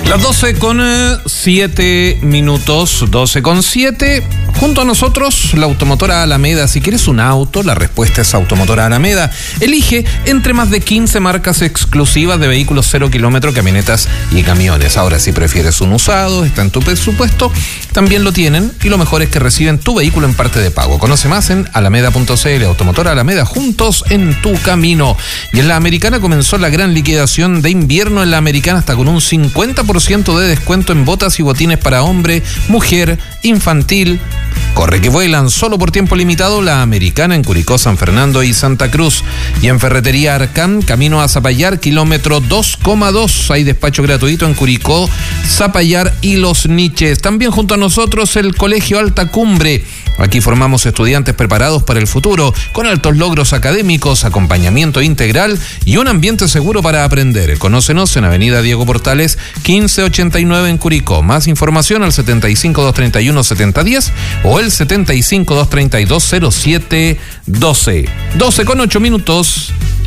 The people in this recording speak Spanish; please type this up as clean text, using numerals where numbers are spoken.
Las 12:07, 12:07. Junto a nosotros, la Automotora Alameda. Si quieres un auto, la respuesta es Automotora Alameda. Elige entre más de 15 marcas exclusivas de vehículos 0 kilómetro, camionetas y camiones. Ahora, si prefieres un usado, está en tu presupuesto, también lo tienen. Y lo mejor es que reciben tu vehículo en parte de pago. Conoce más en alameda.cl. Automotora Alameda, juntos en tu camino. Y en la Americana comenzó la gran liquidación de invierno. En la Americana hasta con un 50% de descuento en botas y botines para hombre, mujer, infantil. Corre que vuelan, solo por tiempo limitado. La Americana en Curicó, San Fernando y Santa Cruz. Y en Ferretería Arcán, camino a Zapallar, kilómetro 2,2. Hay despacho gratuito en Curicó, Zapallar y Los Niches. También junto a nosotros el Colegio Alta Cumbre. Aquí formamos estudiantes preparados para el futuro, con altos logros académicos, acompañamiento integral y un ambiente seguro para aprender. Conócenos en Avenida Diego Portales, 1589 en Curicó. Más información al 75-231-7010 o el 75-232-0712. 12:08.